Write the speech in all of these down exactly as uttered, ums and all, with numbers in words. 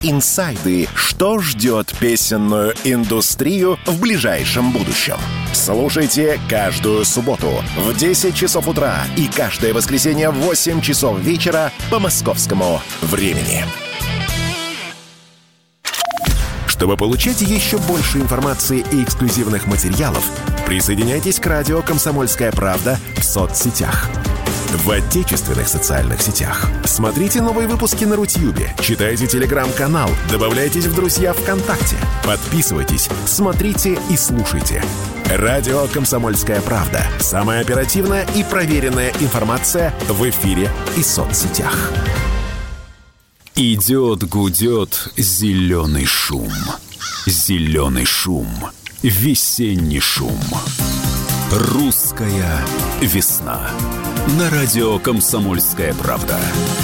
Инсайды, что ждет песенную индустрию в ближайшем будущем. Слушайте каждую субботу в десять часов утра и каждое воскресенье в восемь часов вечера по московскому времени. Чтобы получать еще больше информации и эксклюзивных материалов, присоединяйтесь к радио «Комсомольская правда» в соцсетях. В отечественных социальных сетях. Смотрите новые выпуски на Рутьюбе, читайте телеграм-канал, добавляйтесь в друзья ВКонтакте, подписывайтесь, смотрите и слушайте. Радио «Комсомольская правда». Самая оперативная и проверенная информация в эфире и соцсетях. Идет, гудет зеленый шум. Зеленый шум. Весенний шум. Русская весна. На радио «Комсомольская правда».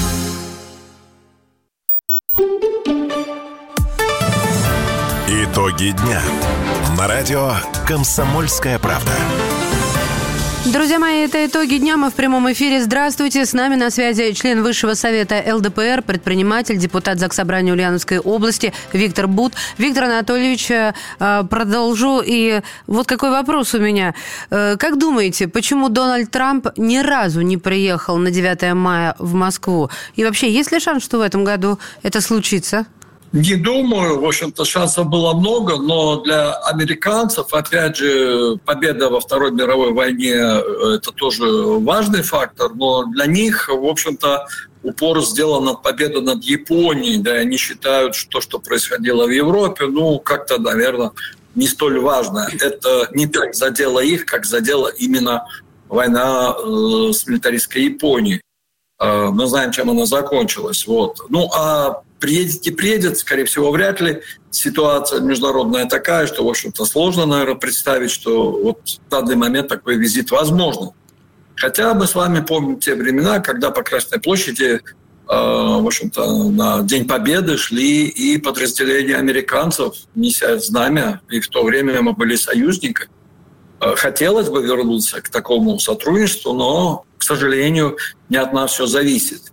Итоги дня. На радио «Комсомольская правда». Друзья мои, это итоги дня. Мы в прямом эфире. Здравствуйте. С нами на связи член Высшего совета эл дэ пэ эр, предприниматель, депутат Заксобрания Ульяновской области Виктор Бут. Виктор Анатольевич, продолжу. И вот какой вопрос у меня. Как думаете, почему Дональд Трамп ни разу не приехал на девятое мая в Москву? И вообще, есть ли шанс, что в этом году это случится? Не думаю. В общем-то, шансов было много, но для американцев, опять же, победа во Второй мировой войне – это тоже важный фактор, но для них, в общем-то, упор сделан на победу над Японией, да, и они считают, что то, что происходило в Европе, ну, как-то, наверное, не столь важно. Это не так задело их, как задела именно война э, с милитаристской Японией. Э, мы знаем, чем она закончилась. Вот. Ну, а приедет, не приедет, скорее всего, вряд ли. Ситуация международная такая, что, в общем-то, сложно, наверное, представить, что вот в данный момент такой визит возможен. Хотя мы с вами помним те времена, когда по Красной площади, э, в общем-то, на День Победы шли и подразделения американцев, неся знамя, и в то время мы были союзниками. Э, хотелось бы вернуться к такому сотрудничеству, но, к сожалению, не от нас все зависит.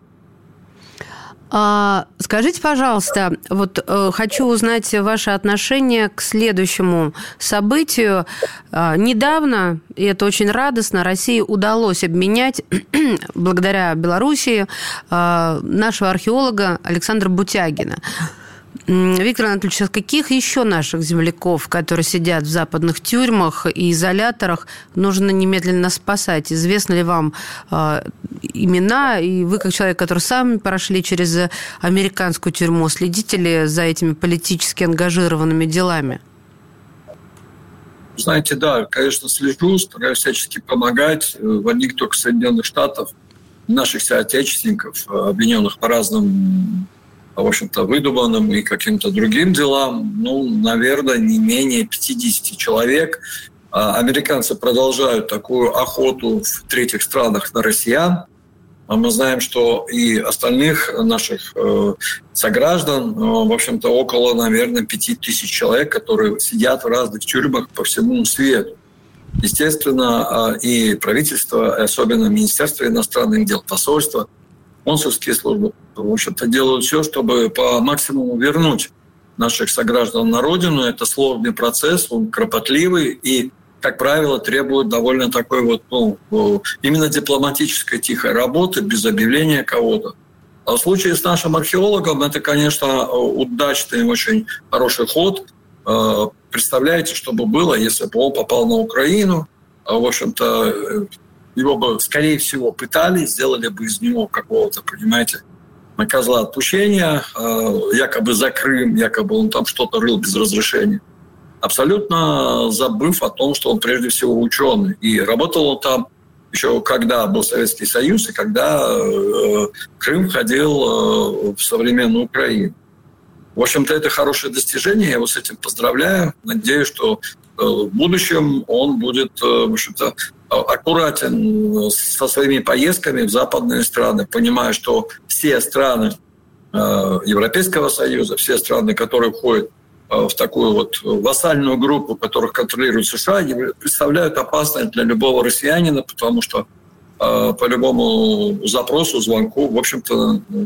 А, скажите, пожалуйста, вот э, хочу узнать ваше отношение к следующему событию. А, недавно, и это очень радостно, России удалось обменять, благодаря Белоруссии, а, нашего археолога Александра Бутягина. Виктор Анатольевич, каких еще наших земляков, которые сидят в западных тюрьмах и изоляторах, нужно немедленно спасать? Известны ли вам э, имена? И вы, как человек, который сами прошли через американскую тюрьму, следите ли за этими политически ангажированными делами? Знаете, да, конечно, слежу, стараюсь всячески помогать. В одних только Соединенных Штатов, наших соотечественников, обвиненных по разным, в общем-то, выдуманным и каким-то другим делам, ну, наверное, не менее пятьдесят человек. Американцы продолжают такую охоту в третьих странах на россиян. Мы знаем, что и остальных наших сограждан, в общем-то, около, наверное, пять тысяч человек, которые сидят в разных тюрьмах по всему свету. Естественно, и правительство, особенно Министерство иностранных дел, посольство, консульские службы, в общем-то, делают все, чтобы по максимуму вернуть наших сограждан на родину. Это сложный процесс, он кропотливый и, как правило, требует довольно такой вот, ну, именно дипломатической тихой работы, без объявления кого-то. А в случае с нашим археологом это, конечно, удачный, очень хороший ход. Представляете, что бы было, если бы он попал на Украину, в общем-то, его бы, скорее всего, пытали, сделали бы из него какого-то, понимаете, козла отпущения, якобы за Крым, якобы он там что-то рыл без разрешения, абсолютно забыв о том, что он прежде всего ученый. И работал он там еще когда был Советский Союз и когда Крым входил в современную Украину. В общем-то, это хорошее достижение, я его с этим поздравляю. Надеюсь, что в будущем он будет, в общем-то, аккуратен со своими поездками в западные страны, понимая, что все страны Европейского Союза, все страны, которые входят в такую вот вассальную группу, которых контролирует США, представляют опасность для любого россиянина, потому что по любому запросу, звонку, в общем-то,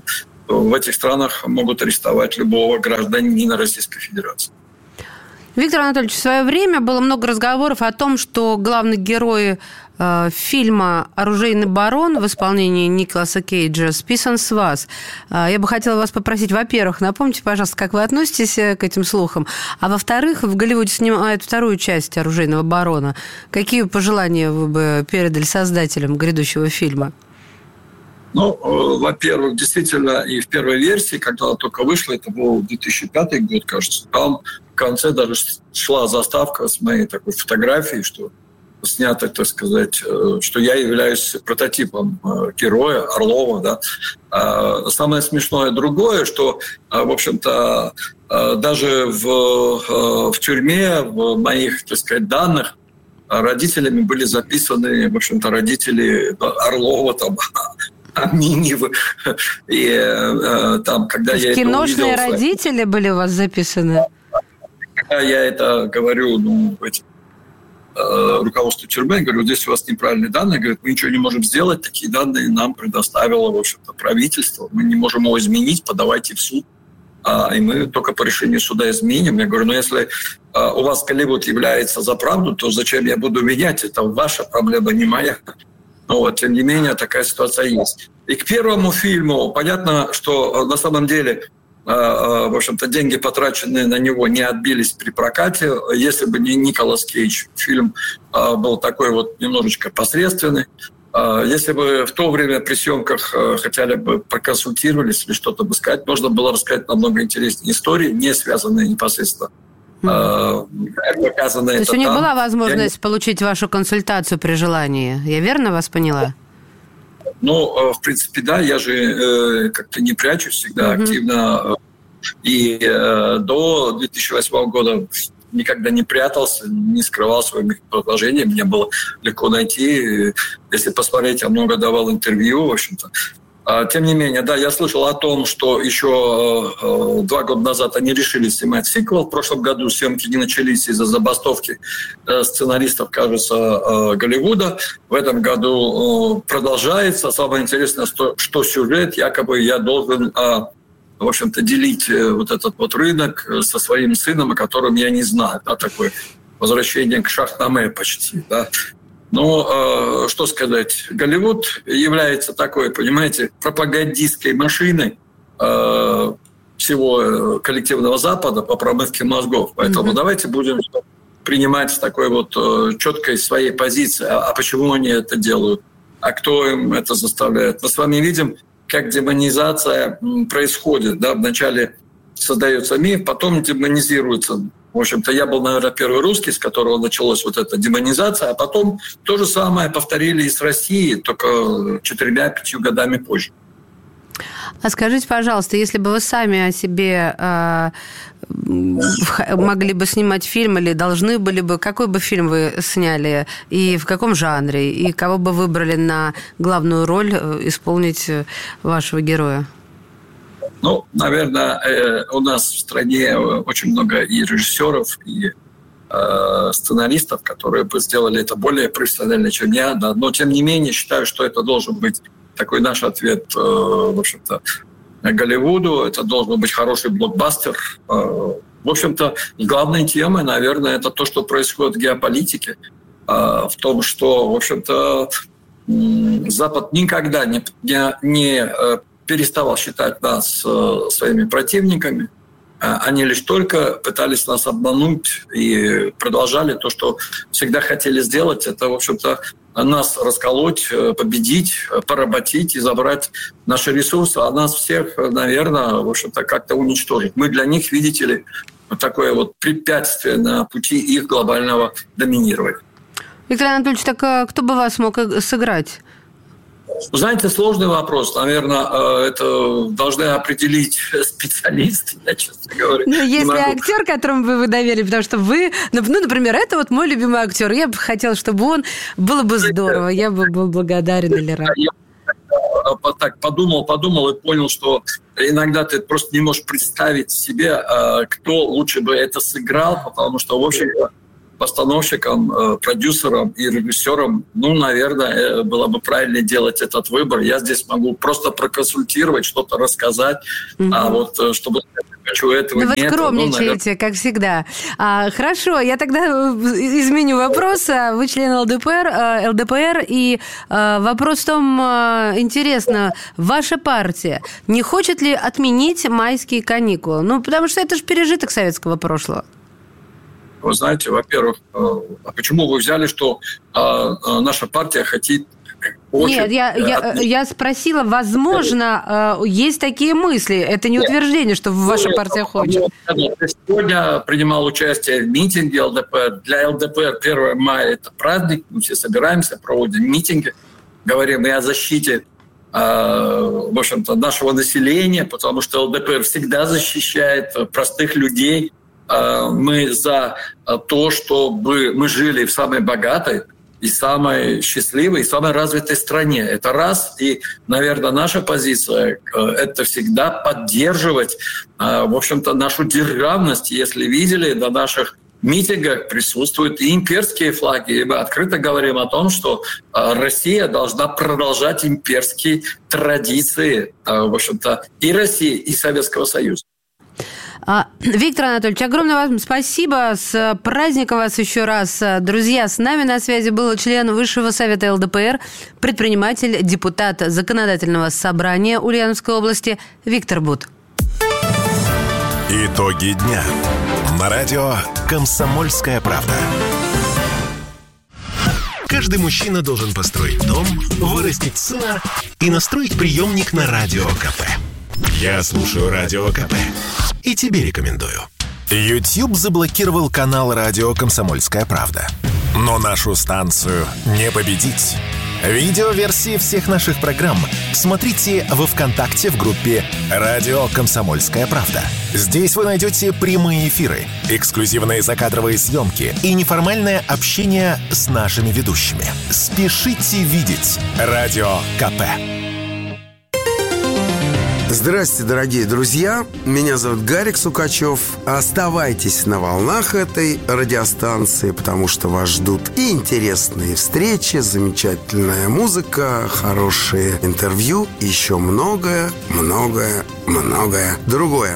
в этих странах могут арестовать любого гражданина Российской Федерации. Виктор Анатольевич, в свое время было много разговоров о том, что главный герой э, фильма «Оружейный барон» в исполнении Николаса Кейджа списан с вас. Э, я бы хотела вас попросить, во-первых, напомните, пожалуйста, как вы относитесь к этим слухам, а во-вторых, в Голливуде снимают вторую часть «Оружейного барона». Какие пожелания вы бы передали создателям грядущего фильма? Ну, во-первых, действительно, и в первой версии, когда она только вышла, это был две тысячи пятый год, кажется, там в конце даже шла заставка с моей такой фотографией, что снято, так сказать, что я являюсь прототипом героя Орлова, да. А самое смешное другое, что, в общем-то, даже в, в тюрьме, в моих, так сказать, данных, родителями были записаны, в общем-то, родители Орлова, там, Минивы. И э, там, когда я киношные это увидел, родители были у вас записаны? Когда я это говорю, ну, этим, э, руководству тюрьмы, я говорю, здесь у вас неправильные данные, говорят, мы ничего не можем сделать, такие данные нам предоставило, в общем-то, правительство, мы не можем его изменить, подавайте в суд, а, и мы только по решению суда изменим. Я говорю, ну, если э, у вас Голливуд является за правду, то зачем я буду менять? Это ваша проблема, не моя. Но, вот, тем не менее, такая ситуация есть. И к первому фильму понятно, что на самом деле, в общем-то, деньги, потраченные на него, не отбились при прокате. Если бы не Николас Кейдж, фильм был такой вот немножечко посредственный. Если бы в то время при съемках хотели бы проконсультировались или что-то бы сказать, можно было рассказать намного интереснее истории, не связанные непосредственно. Mm. То есть у них там была возможность я... получить вашу консультацию при желании. Я верно вас поняла? Ну, в принципе, да. Я же э, как-то не прячусь всегда mm-hmm. активно. И э, до две тысячи восьмого года никогда не прятался, не скрывал свои предложения. Мне было легко найти. Если посмотреть, я много давал интервью, в общем-то. Тем не менее, да, я слышал о том, что еще э, два года назад они решили снимать сиквел. В прошлом году съемки не начались из-за забастовки э, сценаристов, кажется, э, Голливуда. В этом году э, продолжается. Самое интересное, что, что сюжет, якобы я должен, э, в общем-то, делить э, вот этот вот рынок со своим сыном, о котором я не знаю. Да, такое возвращение к Шахнаме почти, да. Но э, что сказать, Голливуд является такой, понимаете, пропагандистской машиной э, всего коллективного Запада по промывке мозгов. Поэтому mm-hmm. давайте будем принимать такой вот э, четкой своей позиции. А, а почему они это делают? А кто им это заставляет? Мы с вами видим, как демонизация происходит. Да? Вначале создается миф, потом демонизируется. В общем-то, я был, наверное, первый русский, с которого началась вот эта демонизация, а потом то же самое повторили и с Россией, только четырьмя-пятью годами позже. А скажите, пожалуйста, если бы вы сами о себе э, могли бы снимать фильм или должны были бы, какой бы фильм вы сняли и в каком жанре, и кого бы выбрали на главную роль исполнить вашего героя? Ну, наверное, у нас в стране очень много и режиссеров, и э, сценаристов, которые бы сделали это более профессионально, чем я. Да. Но, тем не менее, считаю, что это должен быть такой наш ответ, э, в общем-то, Голливуду. Это должен быть хороший блокбастер. Э, в общем-то, главной темой, наверное, это то, что происходит в геополитике. Э, в том, что, в общем-то, э, Запад никогда не... не, не э, переставал считать нас э, своими противниками. Они лишь только пытались нас обмануть и продолжали то, что всегда хотели сделать. Это, в общем-то, нас расколоть, победить, поработить и забрать наши ресурсы, а нас всех, наверное, в общем-то, как-то уничтожить. Мы для них, видите ли, вот такое вот препятствие на пути их глобального доминирования. Виктор Анатольевич, так кто бы вас мог сыграть? Знаете, сложный вопрос. Наверное, это должны определить специалисты, я, честно говоря. Ну, если актер, которому вы доверили, потому что вы, ну, например, это вот мой любимый актер, я бы хотела, чтобы он, было бы здорово, я бы был благодарен или рад. Я так подумал, подумал и понял, что иногда ты просто не можешь представить себе, кто лучше бы это сыграл, потому что, в общем-то, постановщикам, продюсерам и режиссерам, ну, наверное, было бы правильно делать этот выбор. Я здесь могу просто проконсультировать, что-то рассказать, mm-hmm. а вот чтобы хочу этого нет. Да вы скромничаете, ну, как всегда. А, хорошо, я тогда изменю вопрос. Вы член ЛДПР, ЛДПР, и а, вопрос в том, а, интересно, ваша партия не хочет ли отменить майские каникулы? Ну, потому что это же пережиток советского прошлого. Вы знаете, во-первых, а почему вы взяли, что а, наша партия хотит... Нет, я, я, я спросила, возможно, есть такие мысли. Это не утверждение, что ваша партия хочет. Сегодня принимал участие в митинге ЛДПР. Для ЛДПР первое мая – это праздник. Мы все собираемся, проводим митинги, говорим и о защите в общем-то, нашего населения, потому что ЛДПР всегда защищает простых людей. Мы за то, чтобы мы жили в самой богатой и самой счастливой, и самой развитой стране. Это раз. И, наверное, наша позиция – это всегда поддерживать, в общем-то, нашу державность. Если видели, на наших митингах присутствуют и имперские флаги. И мы открыто говорим о том, что Россия должна продолжать имперские традиции, в общем-то, и России, и Советского Союза. Виктор Анатольевич, огромное вам спасибо. С праздником вас еще раз. Друзья, с нами на связи был член Высшего совета ЛДПР, предприниматель, депутат Законодательного собрания Ульяновской области Виктор Бут. Итоги дня. На радио «Комсомольская правда». Каждый мужчина должен построить дом, вырастить сына и настроить приемник на Радио КП. Я слушаю Радио КП и тебе рекомендую. YouTube заблокировал канал «Радио Комсомольская правда». Но нашу станцию не победить. Видеоверсии всех наших программ смотрите во ВКонтакте в группе «Радио Комсомольская правда». Здесь вы найдете прямые эфиры, эксклюзивные закадровые съемки и неформальное общение с нашими ведущими. Спешите видеть «Радио КП». Здравствуйте, дорогие друзья. Меня зовут Гарик Сукачев. Оставайтесь на волнах этой радиостанции, потому что вас ждут и интересные встречи, замечательная музыка, хорошие интервью, еще многое, многое, многое другое.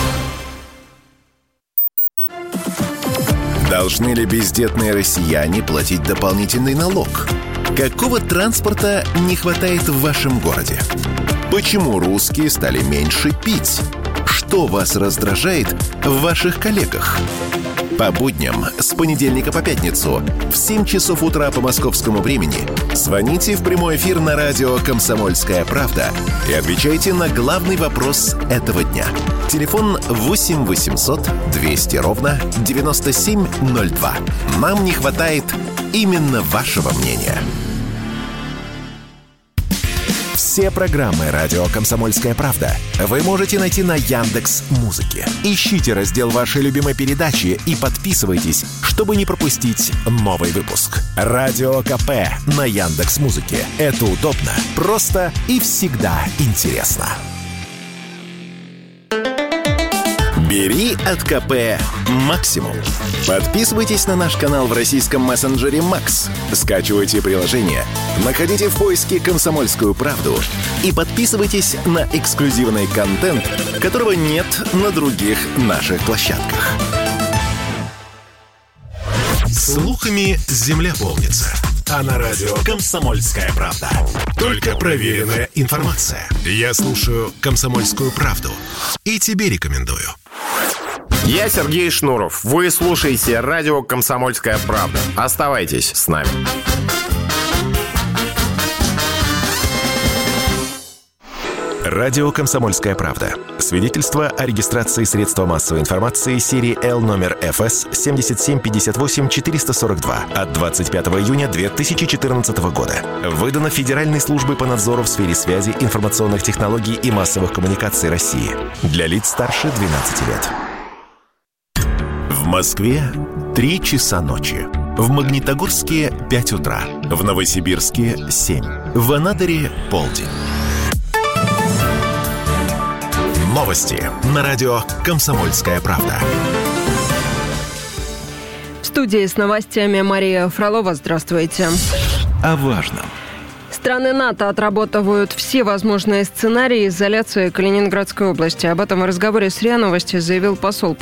Должны ли бездетные россияне платить дополнительный налог? Какого транспорта не хватает в вашем городе? Почему русские стали меньше пить? Что вас раздражает в ваших коллегах? По будням с понедельника по пятницу в семь часов утра по московскому времени звоните в прямой эфир на радио «Комсомольская правда» и отвечайте на главный вопрос этого дня. Телефон восемь восемьсот двести ровно девяносто семь ноль два. Нам не хватает именно вашего мнения. Все программы «Радио Комсомольская правда» вы можете найти на Яндекс.Музыке. Ищите раздел вашей любимой передачи и подписывайтесь, чтобы не пропустить новый выпуск. «Радио КП» на Яндекс.Музыке. Это удобно, просто и всегда интересно. Бери от КП максимум. Подписывайтесь на наш канал в российском мессенджере Макс. Скачивайте приложение, находите в поиске «Комсомольскую правду» и подписывайтесь на эксклюзивный контент, которого нет на других наших площадках. Слухами земля полнится. А на радио «Комсомольская правда» только проверенная информация. Я слушаю «Комсомольскую правду» и тебе рекомендую. Я Сергей Шнуров. Вы слушаете радио «Комсомольская правда». Оставайтесь с нами. Радио «Комсомольская правда». Свидетельство о регистрации средства массовой информации серии Л номер эф эс семь семь пять восемь четыре сорок два от двадцать пятого июня две тысячи четырнадцатого года. Выдано Федеральной службой по надзору в сфере связи, информационных технологий и массовых коммуникаций России. Для лиц старше двенадцати лет. В Москве три часа ночи. В Магнитогорске пять утра. В Новосибирске семь. В Анадыре полдень. Новости на радио «Комсомольская правда». В студии с новостями Мария Фролова. Здравствуйте. О важном. Страны НАТО отрабатывают все возможные сценарии изоляции Калининградской области. Об этом в разговоре с РИА Новости заявил посол